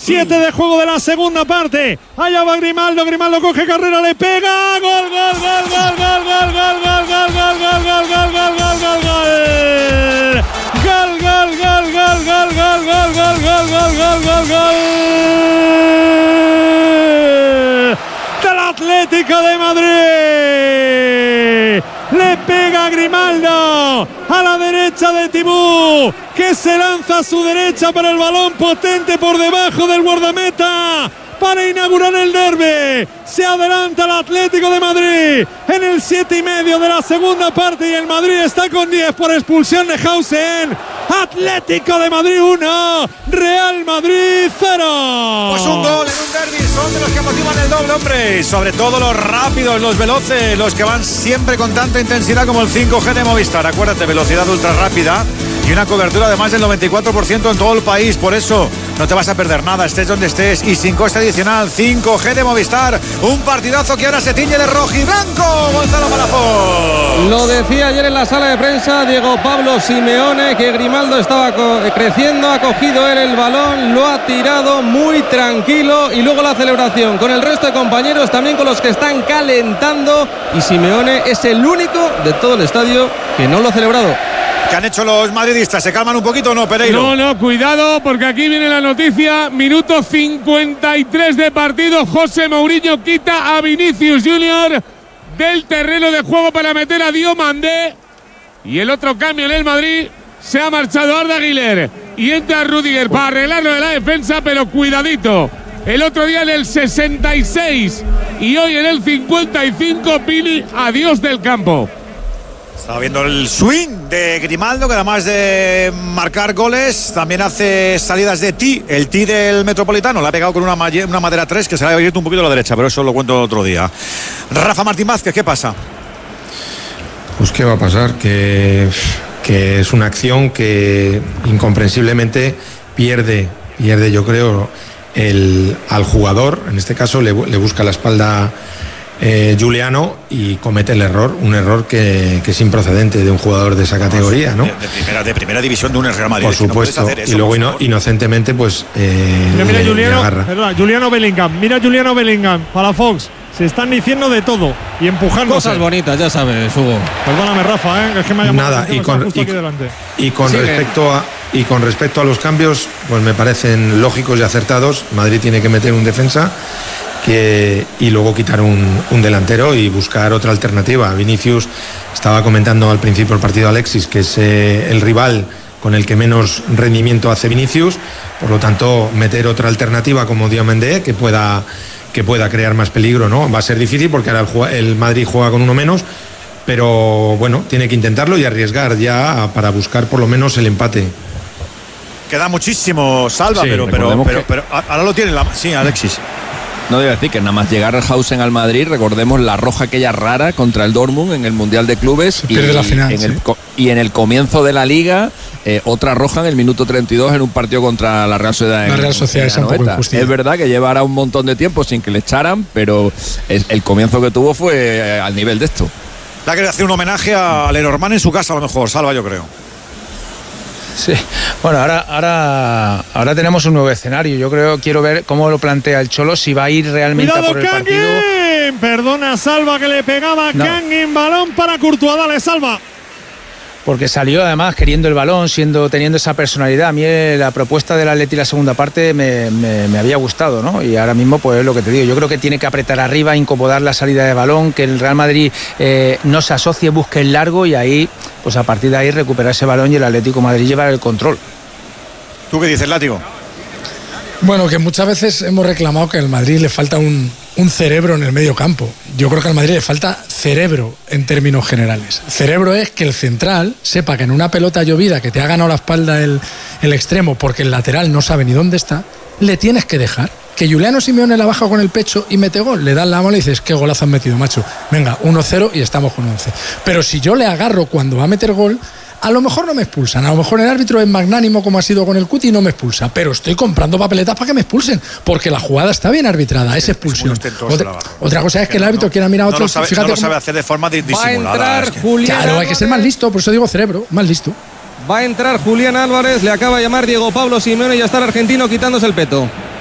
7 de juego de la segunda parte. Allá va Grimaldo. Grimaldo coge carrera, le pega. Gol, gol, gol, gol, gol, gol, gol, gol, gol, gol, gol, gol, gol, gol, gol, gol, gol. Gol, gol, gol, gol, gol, gol, gol, gol, gol, gol, gol, gol, gol. Del Atlético de Madrid. Le pega a Grimaldo a la derecha de Tibú, que se lanza a su derecha para el balón potente por debajo del guardameta para inaugurar el derbi. Se adelanta el Atlético de Madrid en el 7,5 de la segunda parte y el Madrid está con 10 por expulsión de Hausen. Atlético de Madrid 1, Real Madrid 0. Pues un gol en un derbi son de los que motivan el doble, hombre. Y sobre todo los rápidos, los veloces, los que van siempre con tanta intensidad como el 5G de Movistar. Acuérdate, velocidad ultra rápida y una cobertura de más del 94% en todo el país. Por eso no te vas a perder nada, estés donde estés, y sin coste adicional. 5G de Movistar. Un partidazo que ahora se tiñe de rojiblanco. Gonzalo Palafox. Lo decía ayer en la sala de prensa Diego Pablo Simeone, que Grimaldo estaba creciendo, ha cogido él el balón, lo ha tirado muy tranquilo, y luego la celebración con el resto de compañeros, también con los que están calentando, y Simeone es el único de todo el estadio que no lo ha celebrado. ¿Qué han hecho los madridistas? ¿Se calman un poquito o no, Pereiro? No, cuidado, porque aquí viene la noticia. Minuto 53 de partido. José Mourinho quita a Vinicius Junior del terreno de juego para meter a Diomandé. Y el otro cambio en el Madrid, se ha marchado Arda Güler y entra Rudiger para arreglarlo de la defensa, pero cuidadito. El otro día en el 66 y hoy en el 55, Pini, adiós del campo. Estaba viendo el swing de Grimaldo, que además de marcar goles, también hace salidas de tee. El tee del Metropolitano le ha pegado con una madera 3 que se le ha abierto un poquito a la derecha, pero eso lo cuento otro día. Rafa Martín Vázquez, ¿qué pasa? Pues qué va a pasar, que es una acción que incomprensiblemente pierde yo creo al jugador. En este caso le busca la espalda Giuliano y comete un error que es improcedente de un jugador de esa categoría, ¿no? De primera división de un Real Madrid. Por supuesto, no y luego inocentemente pues mira Giuliano Bellingham, para Fox. Se están diciendo de todo y empujando cosas bonitas, ya sabes, Hugo. Perdóname, Rafa, es que me ha llamado nada, y con respecto a los cambios, pues me parecen lógicos y acertados. Madrid tiene que meter un defensa y luego quitar un delantero y buscar otra alternativa. Vinicius, estaba comentando al principio del partido Alexis, que es el rival con el que menos rendimiento hace Vinicius, por lo tanto meter otra alternativa como Diomandé que pueda crear más peligro, ¿no? Va a ser difícil porque ahora el Madrid juega con uno menos, pero bueno, tiene que intentarlo y arriesgar ya para buscar por lo menos el empate. Queda muchísimo, Salva, sí, pero ahora lo tiene sí, Alexis. No debe decir que nada más llegar al Hausen al Madrid, recordemos la roja aquella rara contra el Dortmund en el Mundial de Clubes y en el comienzo de la Liga, otra roja en el minuto 32 en un partido contra la Real Sociedad. La Real Sociedad es un poco injusticia. Es verdad que llevará un montón de tiempo sin que le echaran, pero el comienzo que tuvo fue al nivel de esto. La que hacer un homenaje a Lenormand en su casa, a lo mejor, Salva, yo creo. Sí, bueno, ahora tenemos un nuevo escenario. Yo quiero ver cómo lo plantea el Cholo, si va a ir realmente a por el partido. Perdona, Salva, que le pegaba Kangin, balón para Courtois, dale, Salva. Porque salió además queriendo el balón, teniendo esa personalidad. A mí la propuesta del Atleti la segunda parte me había gustado, ¿no? Y ahora mismo pues es lo que te digo. Yo creo que tiene que apretar arriba, incomodar la salida de balón, que el Real Madrid no se asocie, busque el largo y ahí, pues a partir de ahí recuperar ese balón y el Atlético de Madrid llevar el control. ¿Tú qué dices, Látigo? Bueno, que muchas veces hemos reclamado que al Madrid le falta un cerebro en el medio campo. Yo creo que al Madrid le falta cerebro en términos generales. Cerebro es que el central sepa que en una pelota llovida que te ha ganado la espalda el extremo porque el lateral no sabe ni dónde está, le tienes que dejar. Que Giuliano Simeone la baja con el pecho y mete gol, le das la mano y dices, qué golazo has metido, macho. Venga, 1-0 y estamos con 11. Pero si yo le agarro cuando va a meter gol, a lo mejor no me expulsan, a lo mejor el árbitro es magnánimo como ha sido con el Cuti y no me expulsa, pero estoy comprando papeletas para que me expulsen, porque la jugada está bien arbitrada, es expulsión. Otra cosa es que el árbitro quiera mirar a otro. No lo sabe hacer de forma disimulada. Claro, hay que ser más listo, por eso digo cerebro, más listo. Va a entrar Julián Álvarez, le acaba de llamar Diego Pablo Simeone y ya está el argentino quitándose el peto.